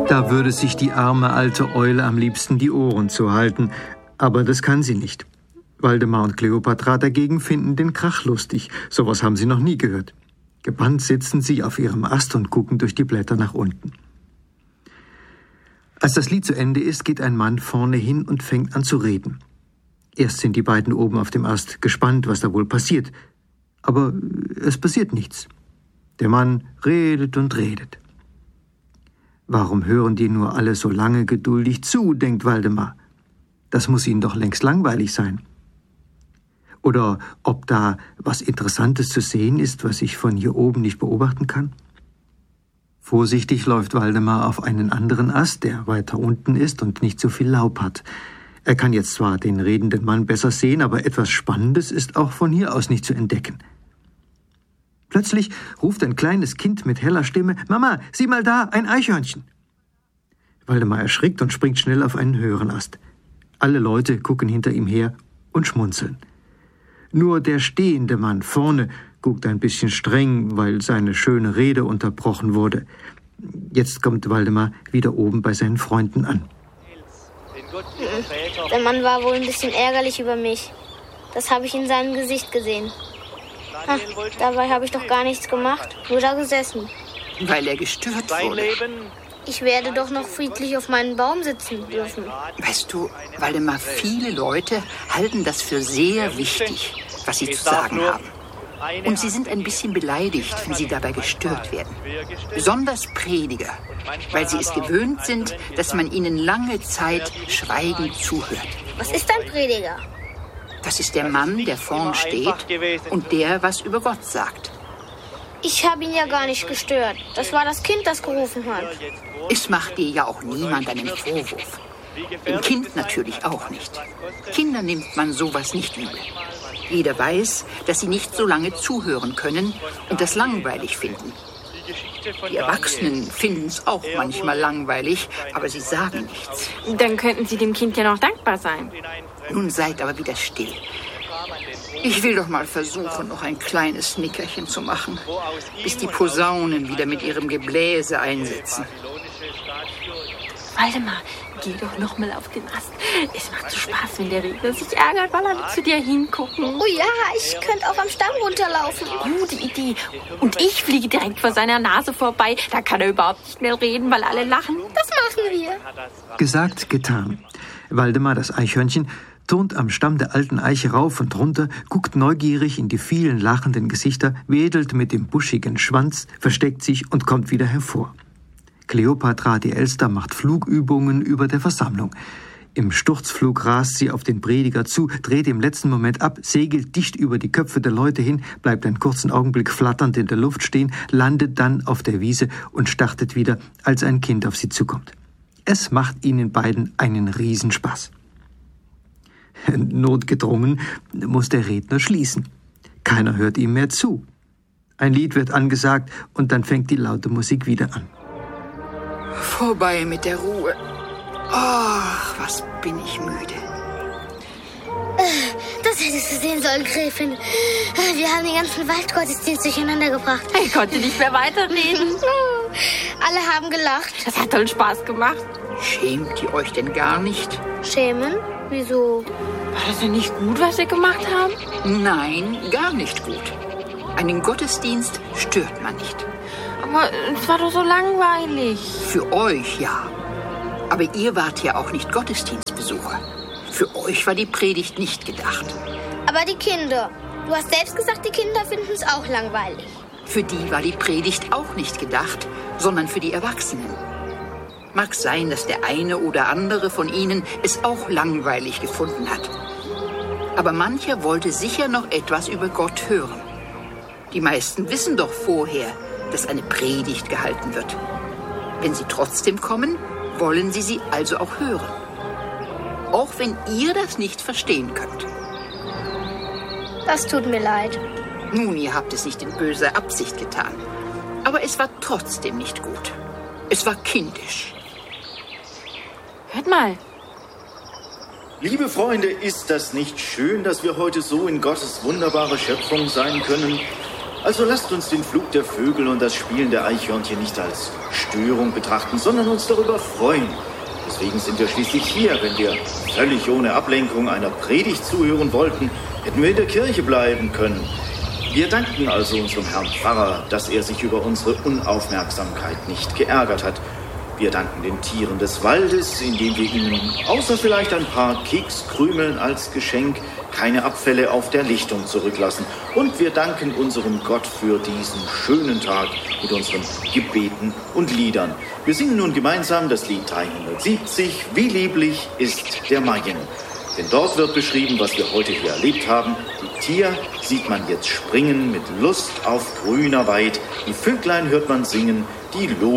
Da würde sich die arme alte Eule am liebsten die Ohren zuhalten, aber das kann sie nicht. Waldemar und Kleopatra dagegen finden den Krach lustig. Sowas haben sie noch nie gehört. Gebannt sitzen sie auf ihrem Ast und gucken durch die Blätter nach unten. Als das Lied zu Ende ist, geht ein Mann vorne hin und fängt an zu reden. Erst sind die beiden oben auf dem Ast gespannt, was da wohl passiert. Aber es passiert nichts. Der Mann redet und redet. Warum hören die nur alle so lange geduldig zu, denkt Waldemar. Das muss ihnen doch längst langweilig sein. Oder ob da was Interessantes zu sehen ist, was ich von hier oben nicht beobachten kann? Vorsichtig läuft Waldemar auf einen anderen Ast, der weiter unten ist und nicht so viel Laub hat. Er kann jetzt zwar den redenden Mann besser sehen, aber etwas Spannendes ist auch von hier aus nicht zu entdecken. Plötzlich ruft ein kleines Kind mit heller Stimme: »Mama, sieh mal da, ein Eichhörnchen!« Waldemar erschrickt und springt schnell auf einen höheren Ast. Alle Leute gucken hinter ihm her und schmunzeln. Nur der stehende Mann vorne guckt ein bisschen streng, weil seine schöne Rede unterbrochen wurde. Jetzt kommt Waldemar wieder oben bei seinen Freunden an. Der Mann war wohl ein bisschen ärgerlich über mich. Das habe ich in seinem Gesicht gesehen. Dabei habe ich doch gar nichts gemacht, nur da gesessen. Weil er gestört wurde. Ich werde doch noch friedlich auf meinem Baum sitzen dürfen. Weißt du, Waldemar, viele Leute halten das für sehr wichtig, was sie zu sagen haben. Und sie sind ein bisschen beleidigt, wenn sie dabei gestört werden. Besonders Prediger, weil sie es gewöhnt sind, dass man ihnen lange Zeit schweigend zuhört. Was ist ein Prediger? Das ist der Mann, der vorn steht und der was über Gott sagt. Ich habe ihn ja gar nicht gestört. Das war das Kind, das gerufen hat. Es macht dir ja auch niemand einen Vorwurf. Dem Kind natürlich auch nicht. Kinder nimmt man sowas nicht übel. Jeder weiß, dass sie nicht so lange zuhören können und das langweilig finden. Die Erwachsenen finden es auch manchmal langweilig, aber sie sagen nichts. Dann könnten Sie dem Kind ja noch dankbar sein. Nun seid aber wieder still. Ich will doch mal versuchen, noch ein kleines Nickerchen zu machen, bis die Posaunen wieder mit ihrem Gebläse einsetzen. Waldemar, geh doch noch mal auf den Ast. Es macht so Spaß, wenn der Redner sich ärgert, weil alle zu dir hingucken. Oh ja, ich könnte auch am Stamm runterlaufen. Gute Idee. Und ich fliege direkt vor seiner Nase vorbei. Da kann er überhaupt nicht mehr reden, weil alle lachen. Das machen wir. Gesagt, getan. Waldemar, das Eichhörnchen, turnt am Stamm der alten Eiche rauf und runter, guckt neugierig in die vielen lachenden Gesichter, wedelt mit dem buschigen Schwanz, versteckt sich und kommt wieder hervor. Kleopatra, die Elster, macht Flugübungen über der Versammlung. Im Sturzflug rast sie auf den Prediger zu, dreht im letzten Moment ab, segelt dicht über die Köpfe der Leute hin, bleibt einen kurzen Augenblick flatternd in der Luft stehen, landet dann auf der Wiese und startet wieder, als ein Kind auf sie zukommt. Es macht ihnen beiden einen Riesenspaß. Notgedrungen muss der Redner schließen. Keiner hört ihm mehr zu. Ein Lied wird angesagt und dann fängt die laute Musik wieder an. Vorbei mit der Ruhe. Ach, was bin ich müde. Das hättest du sehen sollen, Gräfin. Wir haben den ganzen Waldgottesdienst durcheinander gebracht. Ich konnte nicht mehr weiterreden. Alle haben gelacht. Das hat toll Spaß gemacht. Schämt ihr euch denn gar nicht? Schämen? Wieso? War das denn nicht gut, was wir gemacht haben? Nein, gar nicht gut. Einen Gottesdienst stört man nicht. Aber es war doch so langweilig. Für euch ja. Aber ihr wart ja auch nicht Gottesdienstbesucher. Für euch war die Predigt nicht gedacht. Aber die Kinder. Du hast selbst gesagt, die Kinder finden es auch langweilig. Für die war die Predigt auch nicht gedacht, sondern für die Erwachsenen. Mag sein, dass der eine oder andere von ihnen es auch langweilig gefunden hat. Aber mancher wollte sicher noch etwas über Gott hören. Die meisten wissen doch vorher, dass eine Predigt gehalten wird. Wenn sie trotzdem kommen, wollen sie also auch hören. Auch wenn ihr das nicht verstehen könnt. Das tut mir leid. Nun, ihr habt es nicht in böser Absicht getan. Aber es war trotzdem nicht gut. Es war kindisch. Hört mal. Liebe Freunde, ist das nicht schön, dass wir heute so in Gottes wunderbare Schöpfung sein können? Also lasst uns den Flug der Vögel und das Spielen der Eichhörnchen nicht als Störung betrachten, sondern uns darüber freuen. Deswegen sind wir schließlich hier. Wenn wir völlig ohne Ablenkung einer Predigt zuhören wollten, hätten wir in der Kirche bleiben können. Wir danken also unserem Herrn Pfarrer, dass er sich über unsere Unaufmerksamkeit nicht geärgert hat. Wir danken den Tieren des Waldes, indem wir ihnen, außer vielleicht ein paar Kekskrümeln als Geschenk, keine Abfälle auf der Lichtung zurücklassen. Und wir danken unserem Gott für diesen schönen Tag mit unseren Gebeten und Liedern. Wir singen nun gemeinsam das Lied 370, Wie lieblich ist der Mayen. Denn dort wird beschrieben, was wir heute hier erlebt haben. Die Tier sieht man jetzt springen mit Lust auf grüner Weid. Die Vöglein hört man singen, die